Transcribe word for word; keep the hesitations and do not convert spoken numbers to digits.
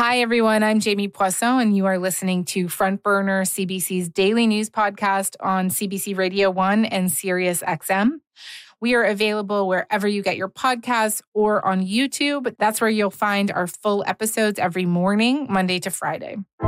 Hi, everyone. I'm Jamie Poisson, and you are listening to Front Burner, C B C's daily news podcast on C B C Radio one and Sirius X M. We are available wherever you get your podcasts or on YouTube. That's where you'll find our full episodes every morning, Monday to Friday.